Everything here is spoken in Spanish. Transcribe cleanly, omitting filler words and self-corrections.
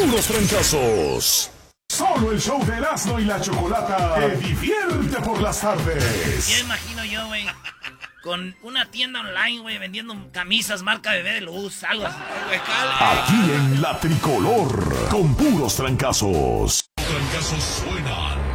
puros trancazos. Solo el show de Erasmo y la Chocolata te divierte por las tardes. Ya imagino yo, güey, con una tienda online, güey, vendiendo camisas marca Bebé de Luz, algo así. Aquí en La Tricolor, con puros trancazos. Trancazos suenan